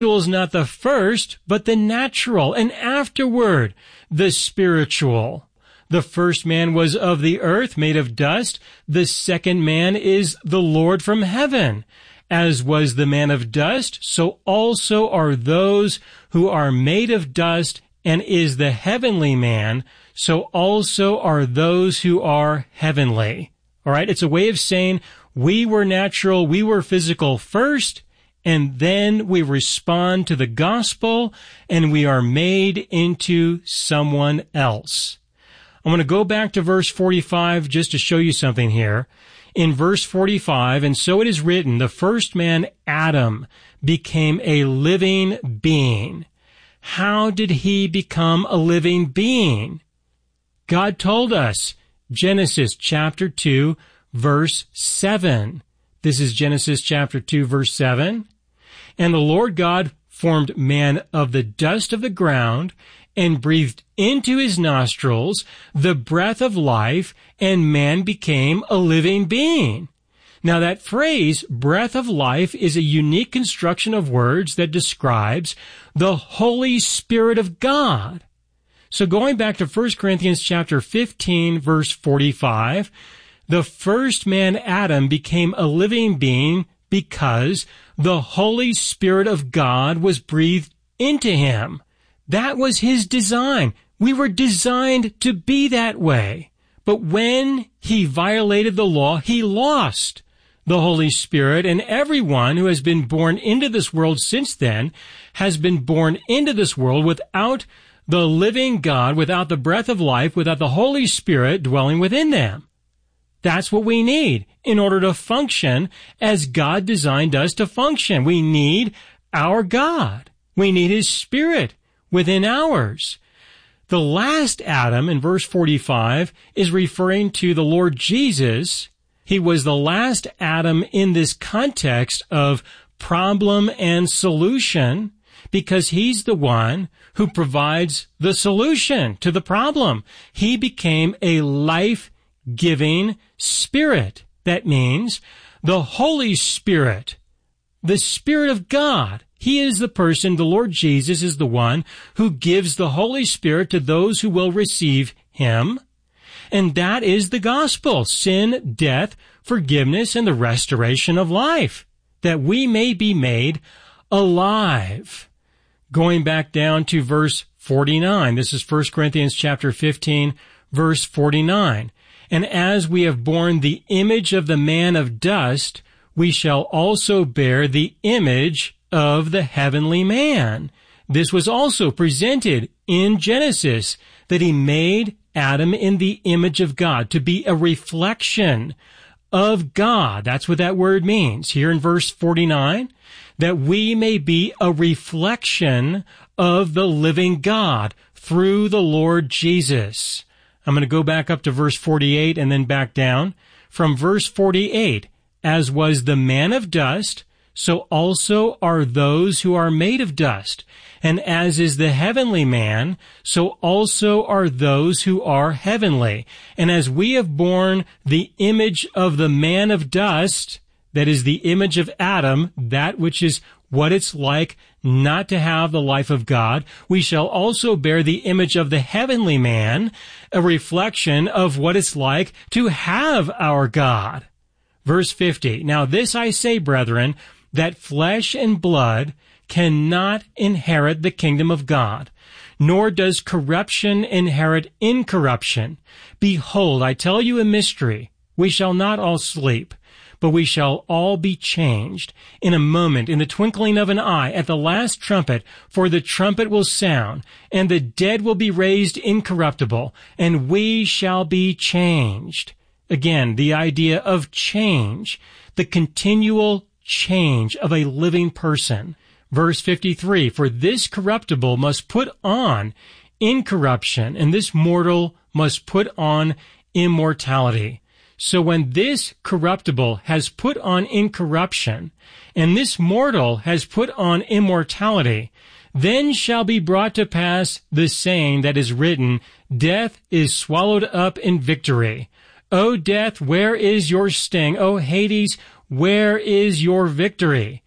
is not the first, but the natural, and afterward the spiritual. The first man was of the earth, made of dust. The second man is the Lord from heaven. As was the man of dust, so also are those who are made of dust, and is the heavenly man, so also are those who are heavenly. All right, it's a way of saying we were natural, we were physical first, and then we respond to the gospel, and we are made into someone else. I'm going to go back to verse 45 just to show you something here. In verse 45, and so it is written, the first man, Adam, became a living being. How did he become a living being? God told us, Genesis chapter 2, verse 7. This is Genesis chapter 2, verse 7. And the Lord God formed man of the dust of the ground and breathed into his nostrils the breath of life, and man became a living being. Now that phrase, breath of life, is a unique construction of words that describes the Holy Spirit of God. So going back to 1 Corinthians chapter 15, verse 45, the first man, Adam, became a living being because the Holy Spirit of God was breathed into him. That was his design. We were designed to be that way. But when he violated the law, he lost the Holy Spirit, and everyone who has been born into this world since then has been born into this world without the living God, without the breath of life, without the Holy Spirit dwelling within them. That's what we need in order to function as God designed us to function. We need our God. We need his Spirit within ours. The last Adam in verse 45 is referring to the Lord Jesus. He was the last Adam in this context of problem and solution because he's the one who provides the solution to the problem. He became a life-giving Spirit. That means the Holy Spirit, the Spirit of God. He is the person, the Lord Jesus is the one who gives the Holy Spirit to those who will receive him. And that is the gospel, sin, death, forgiveness, and the restoration of life, that we may be made alive. Going back down to verse 49, this is 1 Corinthians chapter 15, verse 49. And as we have borne the image of the man of dust, we shall also bear the image of the heavenly man. This was also presented in Genesis, that he made Adam in the image of God, to be a reflection of God. That's what that word means here in verse 49, that we may be a reflection of the living God through the Lord Jesus. I'm going to go back up to verse 48 and then back down. From verse 48, as was the man of dust, so also are those who are made of dust. And as is the heavenly man, so also are those who are heavenly. And as we have borne the image of the man of dust, that is the image of Adam, that which is what it's like not to have the life of God, we shall also bear the image of the heavenly man, a reflection of what it's like to have our God. Verse 50, now this I say, brethren, that flesh and blood cannot inherit the kingdom of God, nor does corruption inherit incorruption. Behold, I tell you a mystery. We shall not all sleep, but we shall all be changed in a moment, in the twinkling of an eye, at the last trumpet, for the trumpet will sound, and the dead will be raised incorruptible, and we shall be changed. Again, the idea of change, the continual change of a living person. Verse 53, for this corruptible must put on incorruption, and this mortal must put on immortality. So when this corruptible has put on incorruption, and this mortal has put on immortality, then shall be brought to pass the saying that is written, death is swallowed up in victory. O death, where is your sting? O Hades, where is your victory?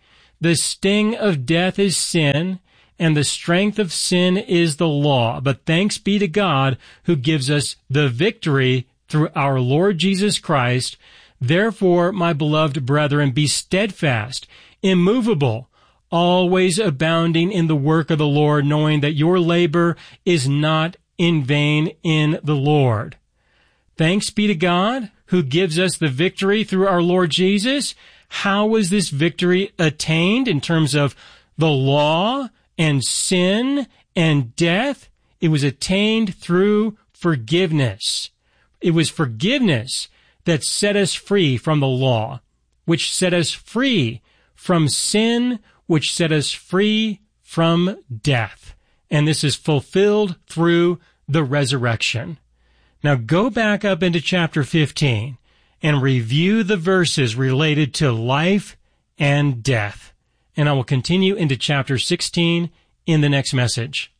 The sting of death is sin, and the strength of sin is the law. But thanks be to God who gives us the victory through our Lord Jesus Christ. Therefore, my beloved brethren, be steadfast, immovable, always abounding in the work of the Lord, knowing that your labor is not in vain in the Lord. Thanks be to God who gives us the victory through our Lord Jesus. How was this victory attained in terms of the law and sin and death? It was attained through forgiveness. It was forgiveness that set us free from the law, which set us free from sin, which set us free from death. And this is fulfilled through the resurrection. Now go back up into chapter 15 and review the verses related to life and death. And I will continue into chapter 16 in the next message.